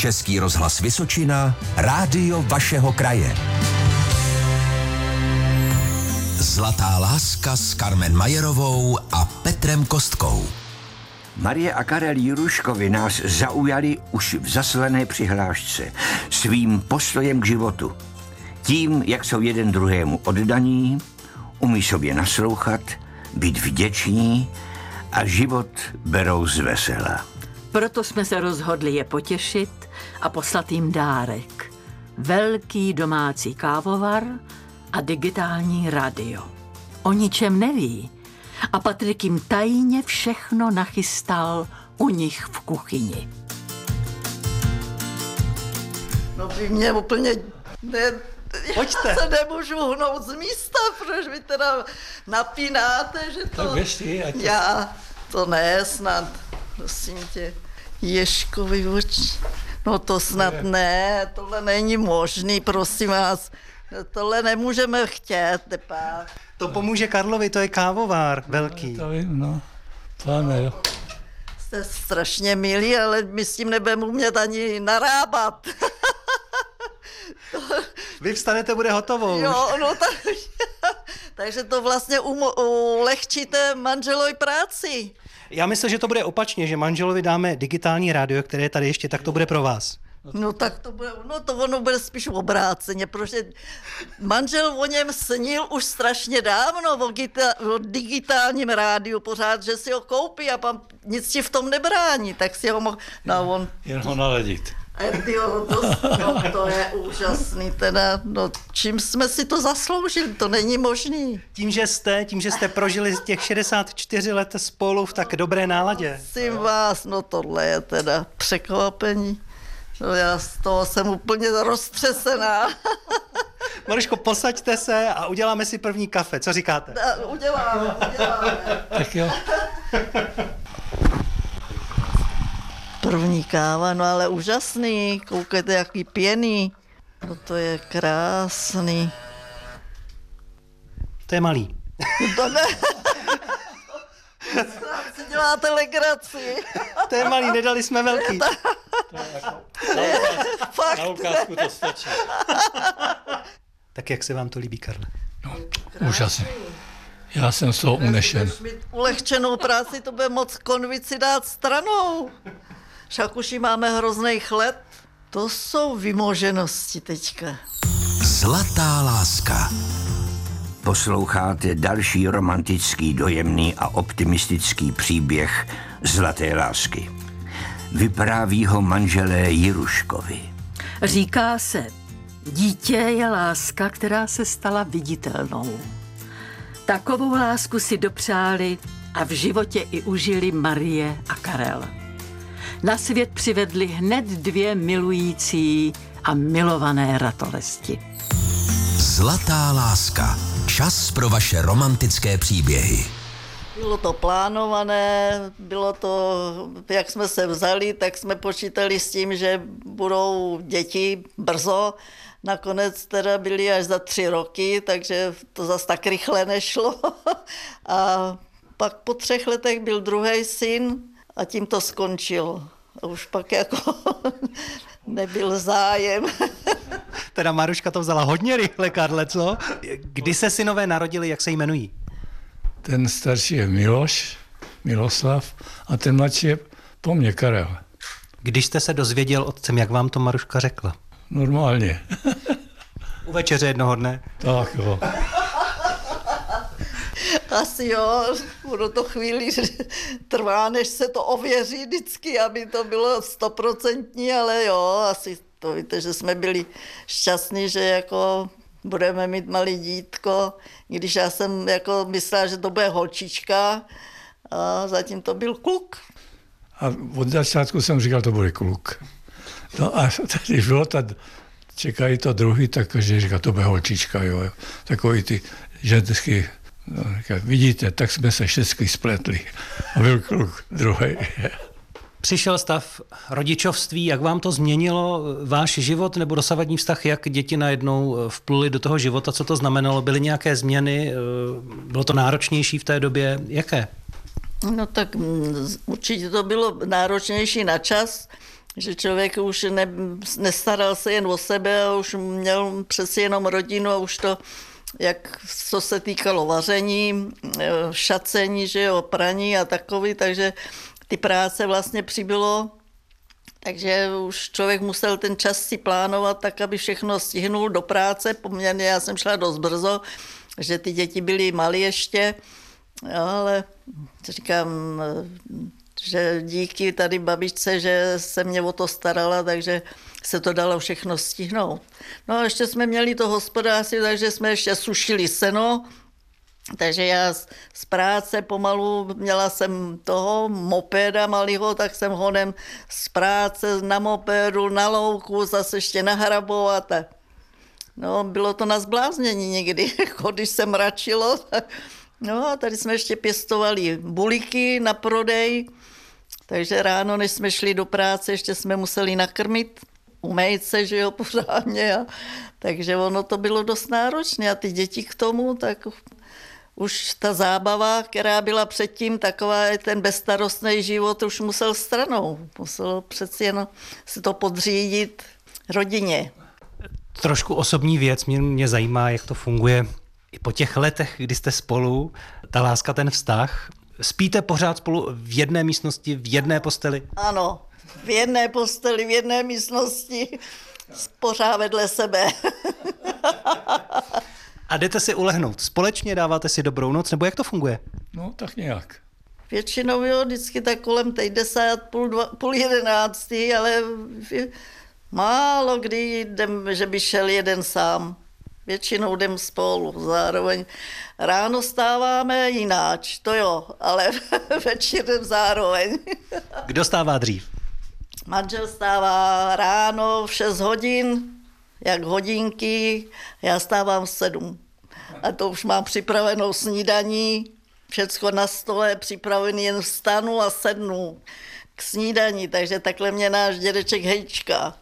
Český rozhlas Vysočina, rádio vašeho kraje. Zlatá láska s Carmen Majerovou a Petrem Kostkou. Marie a Karel Jiruškovi nás zaujali už v zaslané přihlášce svým postojem k životu. Tím, jak jsou jeden druhému oddaní, umí sobě naslouchat, být vděční a život berou zvesela. Proto jsme se rozhodli je potěšit a poslat jim dárek. Velký domácí kávovar a digitální radio. O ničem neví. A Patrik jim tajně všechno nachystal u nich v kuchyni. No vy mě úplně... Pojďte. Já se nemůžu hnout z místa, protože vy teda napínáte, že to... Tak běžte, ať... Já, to ne, snad, prosím tě, Ježkovi oči. No to snad ne, tohle není možný, prosím vás. Tohle nemůžeme chtět, tepá. To pomůže Karlovi, to je kávovár velký. To vím, no. Pane, jo. Jste strašně milí, ale my s tím nebudeme umět ani narábat. Vy vstanete, bude hotovo už. Jo, no takže to vlastně ulehčíte manželovi práci. Já myslím, že to bude opačně, že manželovi dáme digitální rádio, které je tady ještě, tak to bude pro vás. No tak to bude, ono bude spíš obráceně, protože manžel o něm snil už strašně dávno, o digitálním rádiu pořád, že si ho koupí a pan nic ti v tom nebrání, tak si ho mohl, no on... Jen ho naladit. To je úžasný teda, no čím jsme si to zasloužili, to není možný. Tím, že jste prožili těch 64 let spolu v tak dobré náladě. Prosím vás, no tohle je teda překvapení. No já z toho jsem úplně roztřesená. Maruško, posaďte se a uděláme si první kafe, co říkáte? Uděláme. Tak jo. První káva, no ale úžasný, koukejte, jaký pěný. No to je krásný. To je malý. To ne. Si děláte legraci. To je malý, nedali jsme velký. Fakt. Na ukázku to stačí. Tak jak se vám to líbí, Karle? No, úžasně. Já jsem z toho unešen. Když mít ulehčenou práci, to bude moc konvici dát stranou. Však už jí máme hrozný chleb. To jsou vymoženosti teďka. Zlatá láska. Posloucháte další romantický, dojemný a optimistický příběh zlaté lásky. Vypráví ho manželé Jiruškovi. Říká se, dítě je láska, která se stala viditelnou. Takovou lásku si dopřáli a v životě i užili Marie a Karel. Na svět přivedli hned dvě milující a milované ratolesti. Zlatá láska. Čas pro vaše romantické příběhy. Bylo to plánované, bylo to, jak jsme se vzali, tak jsme počítali s tím, že budou děti brzo. Nakonec teda byly až za 3 roky, takže to zas tak rychle nešlo. A pak po 3 letech byl druhý syn a tím to skončilo. A už pak jako nebyl zájem. Teda Maruška to vzala hodně rychle, Karle, co? Kdy se synové narodili, jak se jmenují? Ten starší je Miloslav a ten mladší je po mně Karel. Když jste se dozvěděl otcem, jak vám to Maruška řekla? Normálně. U večeře jednoho dne? Tak jo. Asi jo, ono to chvíli trvá, než se to ověří vždycky, aby to bylo 100%, ale jo, asi to víte, že jsme byli šťastní, že jako budeme mít malý dítko, když já jsem jako myslela, že to bude holčička a zatím to byl kluk. A od začátku jsem říkal, to bude kluk. No a tady bylo, čekají to druhý, takže říkal, to bude holčička, jo. Takový ty ženský, no, vidíte, tak jsme se všechny spletli. A byl kluk druhý. Přišel stav rodičovství, jak vám to změnilo váš život nebo dosavadní vztah, jak děti najednou vpluly do toho života, co to znamenalo, byly nějaké změny, bylo to náročnější v té době, jaké? No tak určitě to bylo náročnější na čas, že člověk už nestaral se jen o sebe a už měl přeci jenom rodinu a už to, jak co se týkalo vaření, šacení, že jo, praní a takový, takže ty práce vlastně přibylo. Takže už člověk musel ten čas si plánovat tak, aby všechno stihnul do práce. Poměrně já jsem šla dost brzo, že ty děti byly malé ještě, ale říkám, že díky tady babičce, že se mě o to starala, takže se to dalo všechno stihnout. No a ještě jsme měli to hospodářství, takže jsme ještě sušili seno, takže já z práce pomalu, měla jsem toho mopéda malýho, tak jsem honem z práce na mopédu, na louku, zase ještě nahrabovat. No, bylo to na zbláznění někdy, když se mračilo. No a tady jsme ještě pěstovali buliky na prodej, takže ráno, než jsme šli do práce, ještě jsme museli nakrmit, umýt se, že jo, pořádně. Takže ono to bylo dost náročné a ty děti k tomu, tak už ta zábava, která byla předtím, taková ten bezstarostný život už musel stranou. Muselo přeci jen se to podřídit rodině. Trošku osobní věc, mě zajímá, jak to funguje i po těch letech, kdy jste spolu, ta láska, ten vztah. Spíte pořád spolu v jedné místnosti, v jedné posteli? Ano, v jedné posteli, v jedné místnosti, pořád vedle sebe. A jdete si ulehnout společně, dáváte si dobrou noc, nebo jak to funguje? No, tak nějak. Většinou jo, vždycky tak kolem 10, půl 11, ale málo kdy jdem, že by šel jeden sám. Většinou jdem spolu, zároveň ráno stáváme jináč, to jo, ale večer jdem zároveň. Kdo stává dřív? Manžel stává ráno v 6 hodin, jak hodinky, já stávám v 7. A to už mám připravenou snídaní, všecko na stole, připravený, jen vstanu a sednu k snídaní, takže takhle mě náš dědeček hejčká.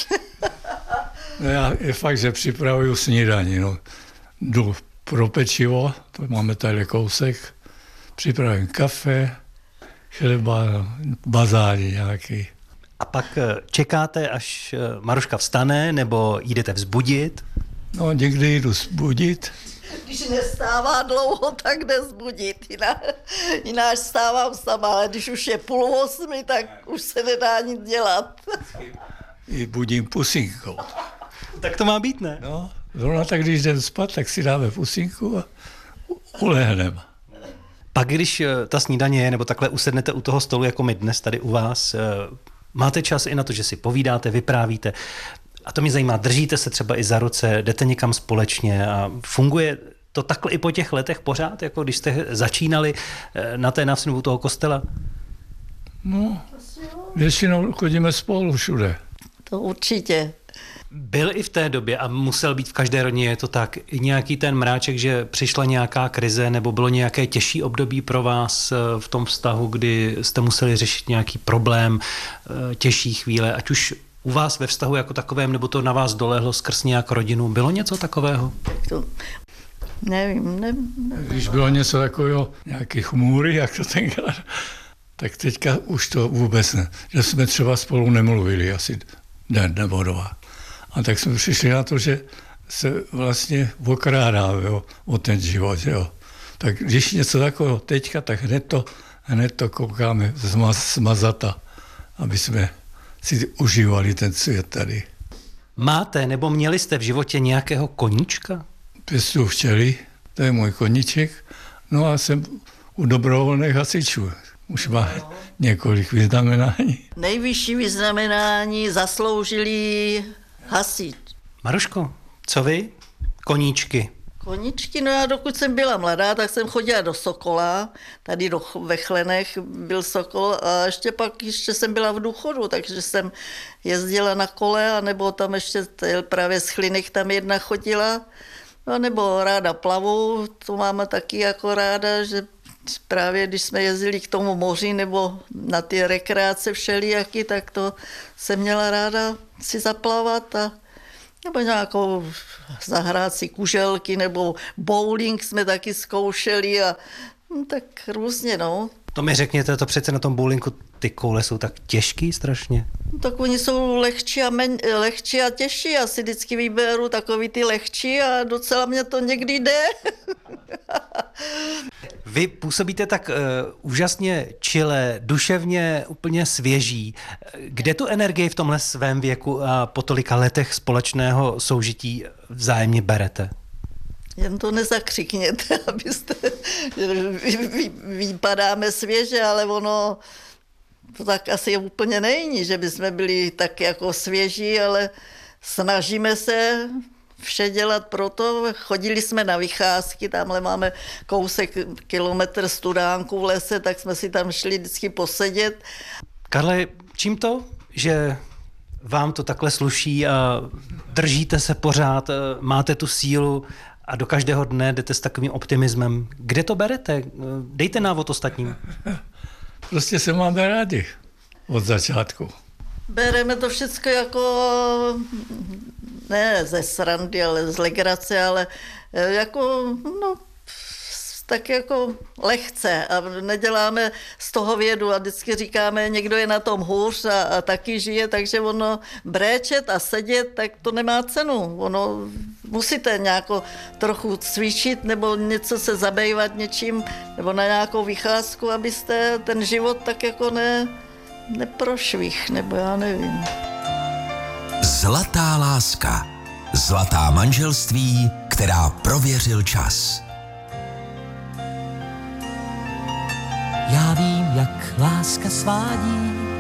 No je fakt, že připravuju snídaní. No. Jdu pro pečivo, to máme tady kousek, připravím kafe, chleba, bazáry nějaký. A pak čekáte, až Maruška vstane, nebo jdete vzbudit? No, někdy jdu vzbudit. Když nestává dlouho, tak jde vzbudit. Jináč stávám sama, ale když už je 7:30, tak už se nedá nic dělat. I budím pusinkou. Tak to má být, ne? No, zrovna tak, když jdem spát, tak si dáme pusinku a ulehneme. Pak, když ta snídaně je, nebo takhle usednete u toho stolu, jako my dnes tady u vás, máte čas i na to, že si povídáte, vyprávíte. A to mě zajímá, držíte se třeba i za ruce, jdete někam společně a funguje to takhle i po těch letech pořád, jako když jste začínali na té návštěvě toho kostela? No, většinou chodíme spolu všude. To určitě. Byl i v té době, a musel být v každé rodině, je to tak, i nějaký ten mráček, že přišla nějaká krize, nebo bylo nějaké těžší období pro vás v tom vztahu, kdy jste museli řešit nějaký problém, těžší chvíle, ať už u vás ve vztahu jako takovém, nebo to na vás dolehlo skrz nějak rodinu. Bylo něco takového? To, nevím. Když bylo něco takového, nějaký chmůry, jak to tenkrát, tak teďka už to vůbec ne. Že jsme třeba spolu nemluvili asi den nebo dva. A tak jsme přišli na to, že se vlastně okrádáme o ten život. Jo. Tak když něco takového teďka, tak hned to koukáme smazata, aby jsme si užívali ten svět tady. Máte nebo měli jste v životě nějakého koníčka? Pěstuju včely, to je můj koníček. No a jsem u dobrovolných hasičů. Už má několik vyznamenání. Nejvyšší vyznamenání zasloužilý hasič. Maruško, co vy? Koníčky. Koníčky, no já dokud jsem byla mladá, tak jsem chodila do Sokola, tady ve Chlenech byl Sokol a ještě jsem byla v důchodu, takže jsem jezdila na kole, anebo tam ještě právě z Chlinek tam jedna chodila, no nebo ráda plavu, to máme taky jako ráda, že právě když jsme jezdili k tomu moři nebo na ty rekreace všelijaký, tak to jsem měla ráda si zaplavat a nebo nějakou zahrát si kuželky nebo bowling jsme taky zkoušeli a tak různě, no. To mi řekněte, to přece na tom bowlingu ty koule jsou tak těžký strašně. Tak oni jsou lehčí a těžší. Já si vždycky vyberu takový ty lehčí a docela mě to někdy jde. Vy působíte tak úžasně chile, duševně úplně svěží. Kde tu energii v tomhle svém věku a po tolika letech společného soužití vzájemně berete? Jen to nezakřikněte, abyste... Vypadáme svěže, ale ono to tak asi úplně není, že bychom byli tak jako svěží, ale snažíme se vše dělat proto. Chodili jsme na vycházky, tamhle máme kousek kilometr studánku v lese, tak jsme si tam šli vždycky posedět. Karle, čím to, že vám to takhle sluší a držíte se pořád, máte tu sílu a do každého dne jdete s takovým optimismem? Kde to berete? Dejte návod ostatním. Prostě se máme rádi od začátku. Bereme to všechno jako, ne ze srandy, ale z legrace, ale jako, no, tak jako lehce a neděláme z toho vědu a vždycky říkáme, někdo je na tom hůř a taky žije, takže ono bréčet a sedět, tak to nemá cenu. Ono musíte nějako trochu cvičit nebo něco se zabývat něčím nebo na nějakou vycházku, abyste ten život tak jako neprošvih, nebo já nevím. Zlatá láska. Zlatá manželství, která prověřil čas. Já vím, jak láska svádí